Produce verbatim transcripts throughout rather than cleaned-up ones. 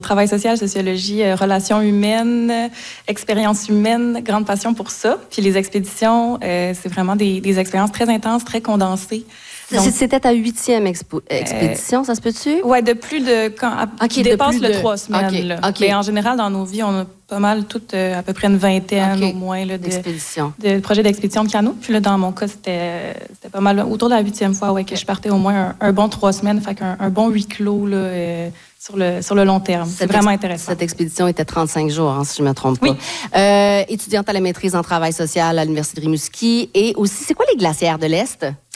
Travail social, sociologie, euh, relations humaines, euh, expériences humaines, grande passion pour ça. Puis les expéditions, euh, c'est vraiment des, des expériences très intenses, très condensées. C'était ta huitième expo- expédition, euh, ça se peut-tu? Oui, de plus de... Quand, okay, qui dépasse le de... trois semaines. Okay, là. Okay. Mais en général, dans nos vies, on a pas mal, toutes, euh, à peu près une vingtaine okay. au moins là, de, de projets d'expédition de canot. Puis là, dans mon cas, c'était pas mal autour de la huitième fois ouais, que je partais au moins un, un bon trois semaines, fait qu'un un bon huis clos là, euh, sur, le, sur le long terme. C'est vraiment intéressant. Cette expédition était trente-cinq jours, hein, si je ne me trompe pas. Oui. Euh, étudiante à la maîtrise en travail social à l'Université de Rimouski. Et aussi, c'est quoi les glacières de l'Est? Ah!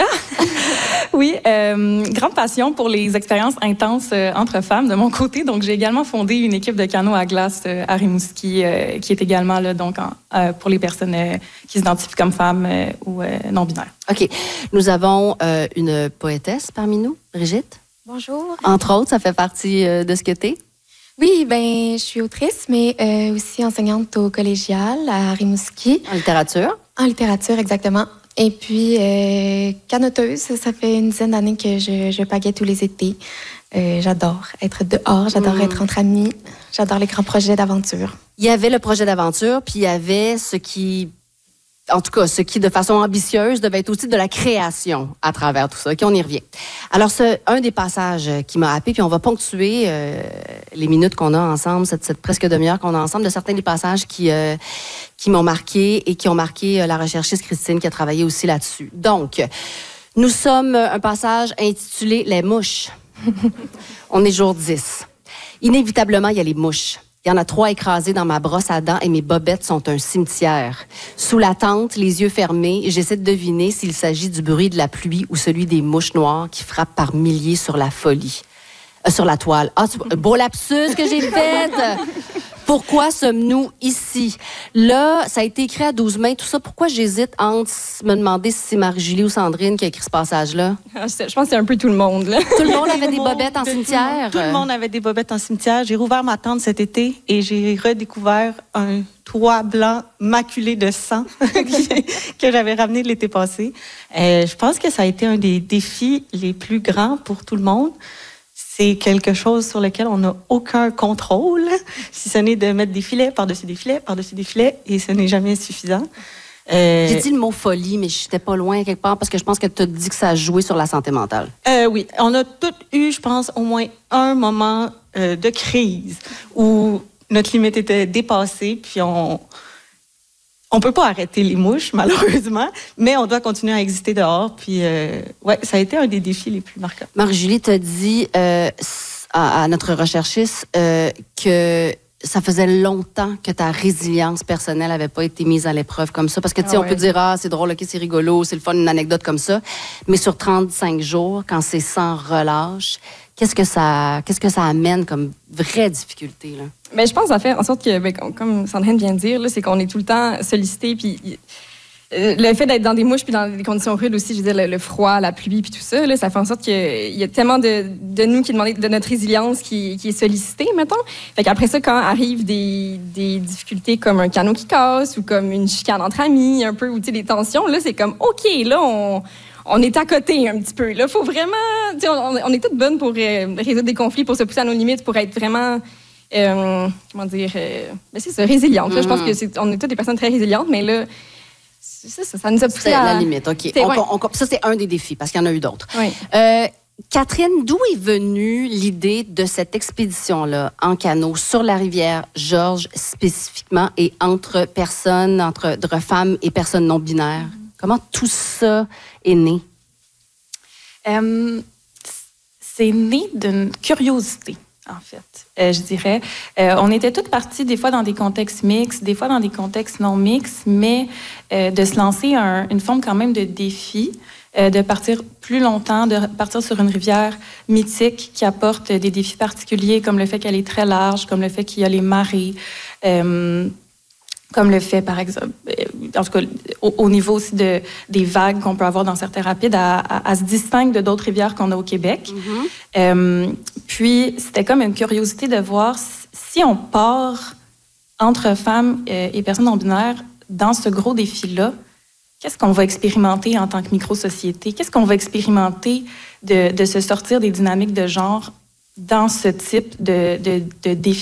Oui, euh, grande passion pour les expériences intenses euh, entre femmes de mon côté. Donc, j'ai également fondé une équipe de canot à glace euh, à Rimouski, euh, qui est également là, donc, en, euh, pour les personnes euh, qui s'identifient comme femmes euh, ou euh, non-binaires. OK. Nous avons euh, une poétesse parmi nous, Brigitte. Bonjour. Entre autres, ça fait partie euh, de ce que t'es? Oui, ben, je suis autrice, mais euh, aussi enseignante au collégial à Rimouski. En littérature? En littérature, exactement. Et puis, euh, canoteuse, ça fait une dizaine d'années que je, je pagaie tous les étés. Euh, j'adore être dehors, j'adore mmh. être entre amis, j'adore les grands projets d'aventure. Il y avait le projet d'aventure, puis il y avait ce qui, en tout cas, ce qui, de façon ambitieuse, devait être aussi de la création à travers tout ça. OK, on y revient. Alors, c'est un des passages qui m'a happé, puis on va ponctuer euh, les minutes qu'on a ensemble, cette, cette presque demi-heure qu'on a ensemble, de certains des passages qui... Euh, qui m'ont marqué et qui ont marqué la recherchiste Christine qui a travaillé aussi là-dessus. Donc, nous sommes un passage intitulé « Les mouches ». On est jour dix. Inévitablement, il y a les mouches. Il y en a trois écrasées dans ma brosse à dents et mes bobettes sont un cimetière. Sous la tente, les yeux fermés, j'essaie de deviner s'il s'agit du bruit de la pluie ou celui des mouches noires qui frappent par milliers sur la folie. Euh, sur la toile. Ah, beau lapsus que j'ai fait! Pourquoi sommes-nous ici? Là, ça a été écrit à douze mains, tout ça. Pourquoi j'hésite entre me demander si c'est Marie-Julie ou Sandrine qui a écrit ce passage-là? Je pense que c'est un peu tout le monde, là. Tout le monde avait des bobettes en cimetière? Tout le monde avait des bobettes en cimetière. J'ai rouvert ma tente cet été et j'ai redécouvert un toit blanc maculé de sang que j'avais ramené de l'été passé. Euh, je pense que ça a été un des défis les plus grands pour tout le monde. C'est quelque chose sur lequel on n'a aucun contrôle, si ce n'est de mettre des filets par-dessus des filets, par-dessus des filets, et ce n'est jamais suffisant. Euh... J'ai dit le mot folie, mais je n'étais pas loin quelque part, parce que je pense que tu as dit que ça a joué sur la santé mentale. Euh, oui, on a toutes eu, je pense, au moins un moment euh, de crise où notre limite était dépassée, puis on... On peut pas arrêter les mouches, malheureusement, mais on doit continuer à exister dehors. Puis, euh, ouais, ça a été un des défis les plus marquants. Marie-Julie t'a dit euh, à, à notre recherchiste euh, que ça faisait longtemps que ta résilience personnelle n'avait pas été mise à l'épreuve comme ça. Parce que, tu sais, ah ouais. on peut dire, ah, c'est drôle, OK, c'est rigolo, c'est le fun, une anecdote comme ça. Mais sur trente-cinq jours, quand c'est sans relâche, qu'est-ce que ça, qu'est-ce que ça amène comme vraie difficulté, là? Bien, je pense que ça fait en sorte que, bien, comme Sandrine vient de dire, là, c'est qu'on est tout le temps sollicité. Puis euh, le fait d'être dans des mouches puis dans des conditions rudes aussi, je veux dire, le, le froid, la pluie puis tout ça, là, ça fait en sorte qu'il y a tellement de, de nous qui demandent de notre résilience qui, qui est sollicitée, mettons. Fait qu'après ça, quand arrivent des, des difficultés comme un canot qui casse ou comme une chicane entre amis, un peu, ou tu sais, des tensions, là, c'est comme, OK, là, on... On est à côté un petit peu. Là, faut vraiment. On, on est toutes bonnes pour euh, résoudre des conflits, pour se pousser à nos limites, pour être vraiment. Euh, comment dire. Euh, ben c'est ça, résiliente. Mm-hmm. Là, je pense que c'est, on est toutes des personnes très résilientes, mais là, ça, ça, ça nous a poussé c'est à. la limite, OK. On, ouais. on, on, ça, c'est un des défis, parce qu'il y en a eu d'autres. Oui. Euh, Catherine, d'où est venue l'idée de cette expédition-là en canot sur la rivière Georges spécifiquement et entre personnes, entre, entre femmes et personnes non binaires? Mm-hmm. Comment tout ça est né? Euh, c'est né d'une curiosité, en fait, euh, je dirais. Euh, on était toutes parties, des fois dans des contextes mixtes, des fois dans des contextes non mixtes, mais euh, de se lancer un, une forme quand même de défi, euh, de partir plus longtemps, de partir sur une rivière mythique qui apporte des défis particuliers, comme le fait qu'elle est très large, comme le fait qu'il y a les marées, euh, comme le fait, par exemple, en tout cas, au, au niveau aussi de, des vagues qu'on peut avoir dans certains rapides, elle se distingue de d'autres rivières qu'on a au Québec. Mm-hmm. Euh, puis, c'était comme une curiosité de voir si on part entre femmes et personnes non-binaires dans ce gros défi-là, qu'est-ce qu'on va expérimenter en tant que micro-société? Qu'est-ce qu'on va expérimenter de, de se sortir des dynamiques de genre dans ce type de, de, de défi